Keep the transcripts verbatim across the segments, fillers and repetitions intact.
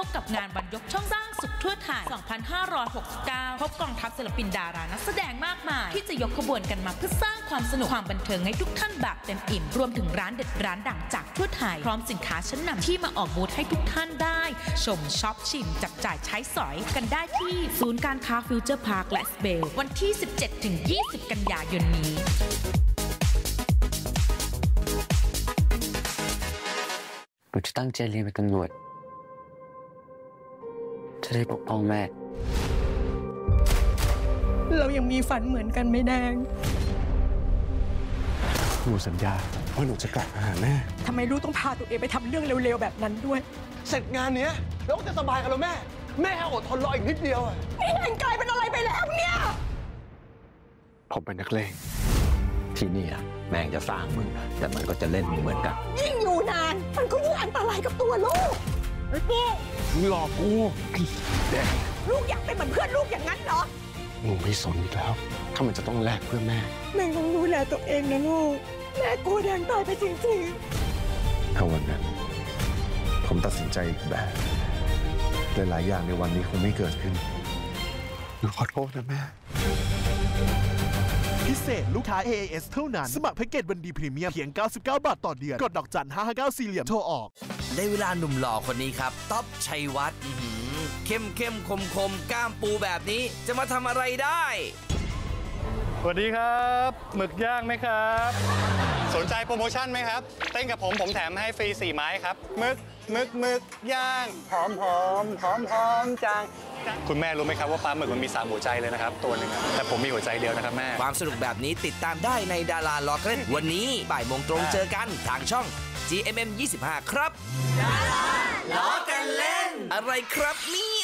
กับงานบรรยกช่องสร้างสุขทั่วไทย สองพันห้าร้อยหกสิบเก้า พบกองทัพศิลปินดารานักแสดงมากมายที่จะยกขบวนกันมาเพื่อสร้างความสนุกความบันเทิงให้ทุกท่านแบบเต็มอิ่มรวมถึงร้านเด็ดร้านดังจากทั่วไทยพร้อมสินค้าชั้นนำที่มาออกบูธให้ทุกท่านได้ชมช็อปชิมจับจ่ายใช้สอยกันได้ที่ศูนย์การค้าฟิวเจอร์พาร์คและสเบลวันที่ สิบเจ็ดถึงยี่สิบ กันยายนนี้หนูจะตั้งใจเรียนเป็นตำรวจจะได้ปกป้องแม่เรายังมีฝันเหมือนกันไหมแดงหนูสัญญาว่าหนูจะกลับมาหาแม่ทำไมลูกต้องพาตัวเองไปทำเรื่องเร็วๆแบบนั้นด้วยเสร็จงานเนี้ยเราก็จะสบายกันแล้วแม่แม่อดทนรออีกนิดเดียวอ่ะนี่แดงกลายเป็นอะไรไปแล้วเนี่ยผมเป็นนักเลงที่นี่แม่งจะสร้างมึงแต่มันก็จะเล่นมึงเหมือนกันยิ่งอยู่นานมันก็ยิ่งอันตรายกับตัวลูกไอ้ปุ๊มึงหลอกกูไอ้แดงลูกอยากเป็นเหมือนเพื่อนลูกอย่างนั้นเหรอหนูไม่สนอีกแล้วถ้ามันจะต้องแลกเพื่อแม่แม่ต้องดูแลตัวเองนะลูกแม่กลัวแดงตายไปจริงๆถ้าวันนั้นผมตัดสินใจอีกแบบหลายๆอย่างในวันนี้คงไม่เกิดขึ้นหนูขอโทษนะแม่พิเศษลูกค้า เอ เอ เอส เท่านั้นสมัครแพ็กเกจวันดีพรีเมียมเพียงเก้าสิบเก้าบาทต่อเดือนกดดอกจันห้าห้าเก้าสี่เหลี่ยมโทรออกได้เวลาหนุ่มหล่อคนนี้ครับต๊อบชัยวัฒน์เข้มเข้มคมคมกล้ามปูแบบนี้จะมาทำอะไรได้สวัสดีครับหมึกย่างไหมครับสนใจโปรโมชั่นไหมครับเต้นกับผมผมแถมให้ฟรีสี่ไม้ครับหมึกหมึกหมึกย่างหอมหอมหอมหอมจังคุณแม่รู้ไหมครับว่าปลาหมึกมันมีสามหัวใจเลยนะครับตัวหนึ่งแต่ผมมีหัวใจเดียวนะครับแม่ความสนุกแบบนี้ติดตามได้ในดาราล้อเล่นวันนี้บ่ายโมงตรงเจอกันทางช่อง จี เอ็ม เอ็ม ยี่สิบห้า ครับดาราล้อกันเล่นอะไรครับเนี่ย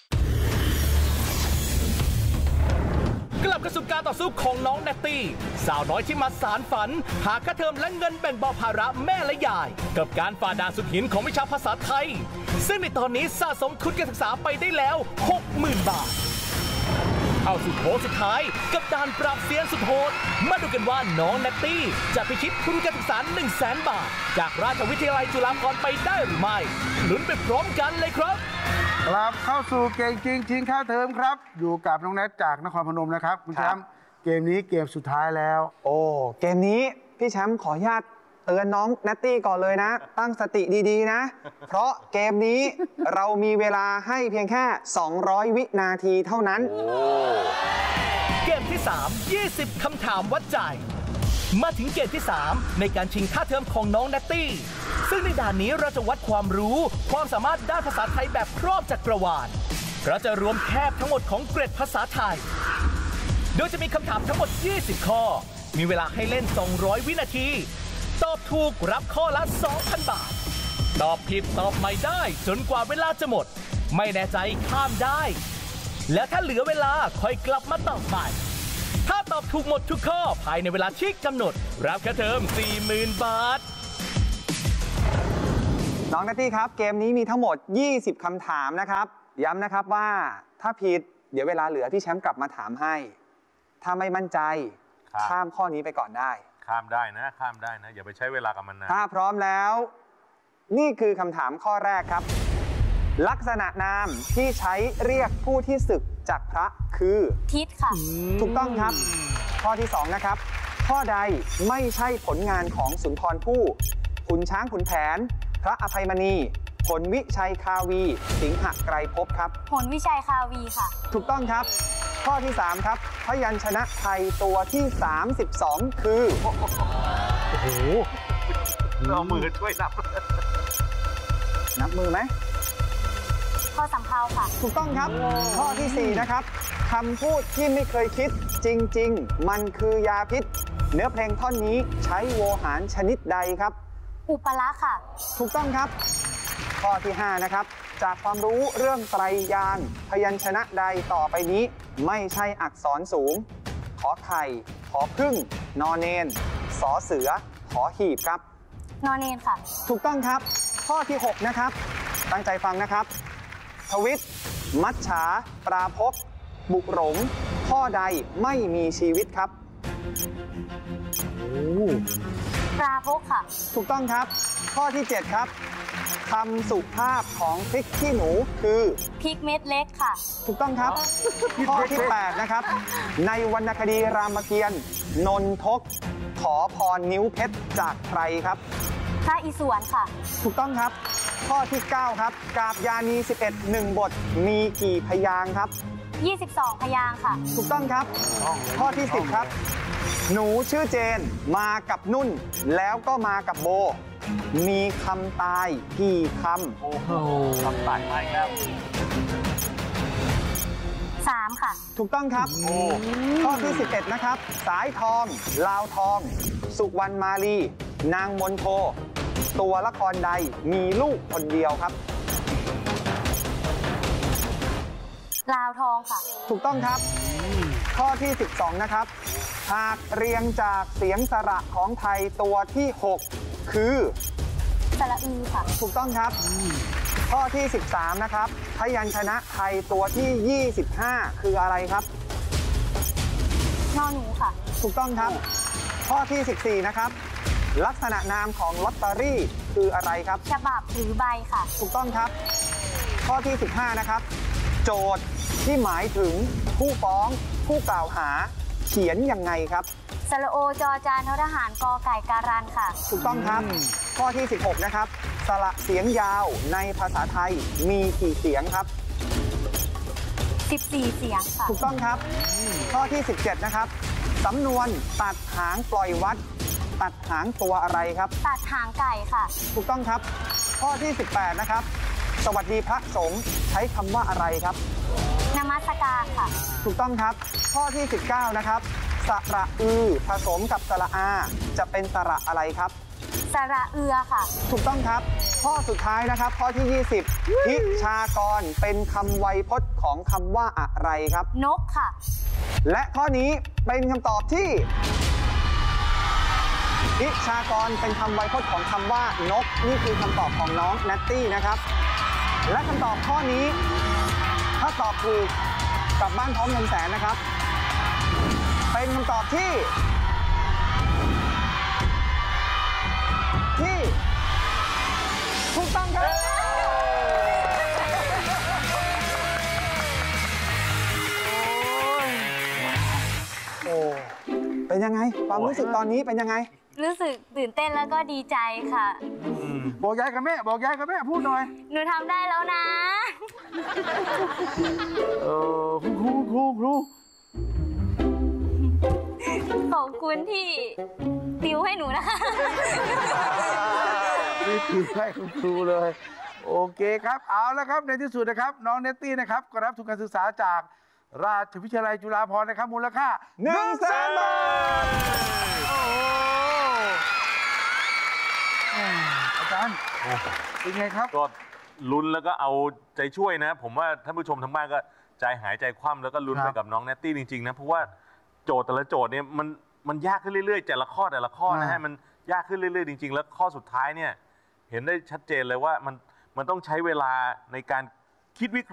กลับกระสุนการต่อสู้ของน้องแนตตี้สาวน้อยที่มาสารฝันหาค่าเทอมและเงินแบ่งเบาภาระแม่และยายกับการฝ่าด่านสุดหินของวิชาภาษาไทยซึ่งในตอนนี้สะสมทุนการศึกษาไปได้แล้ว หกหมื่น บาทเข้าสู่โค้งสุดท้ายกับด่านปราบเซียนสุดโหดมาดูกันว่าน้องแนตตี้จะพิชิตทุนการศึกษา หนึ่งแสน บาทจากราชวิทยาลัยจุฬาภรณ์ไปได้หรือไม่ลุ้นไปพร้อมกันเลยครับกลับเข้าสู่เกมจริงชิงค่าเทอมครับอยู่กับน้องแนทจากนครพนมนะครับคุณแชมป์เกมนี้เกมสุดท้ายแล้วโอ้เกมนี้พี่แชมป์ขออนุญาตเตือนน้องแนตตี้ก่อนเลยนะตั้งสติดีๆนะเพราะเกมนี้เรามีเวลาให้เพียงแค่สองร้อยวินาทีเท่านั้นเกมที่สาม ยี่สิบคำถามวัดใจมาถึงเกมที่สามในการชิงค่าเทอมของน้องแนตตี้ซึ่งในด่านนี้เราจะวัดความรู้ความสามารถด้านภาษาไทยแบบครอบจักรวาลเราจะรวมแคบทั้งหมดของเกรดภาษาไทยโดยจะมีคำถามทั้งหมดยี่สิบข้อมีเวลาให้เล่นสองร้อยวินาทีตอบถูกรับข้อละ สองพัน บาทตอบผิดตอบไม่ได้จนกว่าเวลาจะหมดไม่แน่ใจข้ามได้และถ้าเหลือเวลาค่อยกลับมาตอบใหม่ถ้าตอบถูกหมดทุกข้อภายในเวลาที่กำหนดรับค่าเทอม สี่หมื่น บาทน้องแนตตี้ครับเกมนี้มีทั้งหมดยี่สิบคำถามนะครับย้ำนะครับว่าถ้าผิดเดี๋ยวเวลาเหลือพี่แชมป์กลับมาถามให้ถ้าไม่มั่นใจข้ามข้อนี้ไปก่อนได้ข้ามได้นะข้ามได้นะอย่าไปใช้เวลากับมันนะถ้าพร้อมแล้วนี่คือคำถามข้อแรกครับลักษณะนามที่ใช้เรียกผู้ที่ศึกจากพระคือทิศค่ะถูกต้องครับข้อที่สองนะครับข้อใดไม่ใช่ผลงานของสุนทรภู่ขุนช้างขุนแผนพระอภัยมณีผลวิชัยคาวีสิงหไกรภพครับผลวิชัยคาวีค่ะถูกต้องครับข้อที่สามครับพยัญชนะไทยตัวที่สามสิบสองคือโอ้โหเรามือช่วยนับนับมือไหมข้อสำเภาค่ะถูกต้องครับข้อที่สี่นะครับคำพูดที่ไม่เคยคิดจริงๆมันคือยาพิษเนื้อเพลงท่อนนี้ใช้โวหารชนิดใดครับอุปละค่ะถูกต้องครับข้อที่ห้านะครับจากความรู้เรื่องไตรยานพยัญชนะใดต่อไปนี้ไม่ใช่อักษรสูงขอไข่ขอพึ่งนอเนนสอเสือขอหีบครับนอเนนค่ะถูกต้องครับข้อที่หกนะครับตั้งใจฟังนะครับทวิตมัจฉาปราภพบุกหลงข้อใดไม่มีชีวิตครับโอ้ปลาพกค่ะถูกต้องครับ ข้อที่เจ็ดครับคำสุภาพของพริกขี้หนูคือพริกเม็ดเล็กค่ะถูกต้องครับ ข้อที่แปดนะครับในวรรณคดีรามเกียรติ์นนทกขอพรนิ้วเพชรจากใครครับพระอิศวรค่ะถูกต้องครับ ข้อที่เก้าครับกาบยานีสิบเอ็ด หนึ่งบทมีกี่พยางค์ครับยี่สิบสอง พยางค์ค่ะถูกต้องครับ ข้อที่สิบครับหนูชื่อเจนมากับนุ่นแล้วก็มากับโบมีคำตายกี่คำโอ้โหคำตายมาอีกแล้วสาม ค่ะถูกต้องครับข้อที่สิบเอ็ดนะครับสายทองลาวทอง สุวรรณมาลีนางมนโทตัวละครใดมีลูกคนเดียวครับลาวทองค่ะถูกต้องครับ ข้อที่สิบสองนะครับหากเรียงจากเสียงสระของไทยตัวที่หกคือสระอือค่ะถูกต้องครับ ข้อที่สิบสามนะครับพยัญชนะไทยตัวที่ยี่สิบห้าคืออะไรครับนอหนูค่ะถูกต้องครับ ข้อที่สิบสี่นะครับลักษณะนามของลอตเตอรี่คืออะไรครับฉบับหรือใบค่ะถูกต้องครับ ข้อที่สิบห้านะครับโจทย์ที่หมายถึงผู้ฟ้องผู้กล่าวหาเขียนยังไงครับสระโอจอจานททหารกอไก่การันค่ะถูกต้องครับ ข้อที่สิบหกนะครับสระเสียงยาวในภาษาไทยมีกี่เสียงครับสิบสี่ เสียงค่ะถูกต้องครับ ข้อที่สิบเจ็ดนะครับสำนวนตัดหางปล่อยวัดตัดหางตัวอะไรครับตัดหางไก่ค่ะถูกต้องครับ ข้อที่สิบแปดนะครับสวัสดีพระสงฆ์ใช้คำว่าอะไรครับนมัสการค่ะถูกต้องครับ ข้อที่สิบเก้านะครับสระอือผสมกับสระอาจะเป็นสระอะไรครับสระเอือค่ะถูกต้องครับ ข้อสุดท้ายนะครับ ข้อที่ยี่สิบพิชากรเป็นคำไวยพจน์ของคำว่าอะไรครับนกค่ะและข้อนี้เป็นคำตอบที่พิชากรเป็นคำไวยพจน์ของคำว่านกนี่คือคำตอบของน้องนัตตี้นะครับและคำตอบข้อนี้ถ้าตอบถูกกลับบ้านพร้อมเงินแสนนะครับเป็นคำตอบที่ที่ถูกต้องครับโอ้เป็นยังไงความรู้สึกตอนนี้เป็นยังไงรู้สึกตื่นเต้นแล้วก็ดีใจค่ะบอกยายกับแม่บอกยายกับแม่พูดหน่อยหนูทำได้แล้วนะเออครูครูครูขอบคุณที่ติวให้หนูนะคะนี่ติวให้คุณครูเลยโอเคครับเอาละครับในที่สุดนะครับน้องเนตตี้นะครับก็รับทุนการศึกษาจากราชวิทยาลัยจุฬาภรณ์นะครับมูลค่าหนึ่งแสนบาทโอ้โหอาจารย์เป็นไงครับก็ลุ้นแล้วก็เอาใจช่วยนะผมว่าท่านผู้ชมทางบ้านก็ใจหายใจคว่ำแล้วก็ลุ้นไปกับน้องเนตตี้จริงๆนะเพราะว่าโจทย์แต่ละโจทย์เนี่ยมันมันยากขึ้นเรื่อยๆแต่ละข้อแต่ละข้อนะฮะมันยากขึ้นเรื่อยๆจริงๆแล้วข้อสุดท้ายเนี่ยเห็นได้ชัดเจนเลยว่ามันมันต้องใช้เวลาในการคิดวิเคราะห์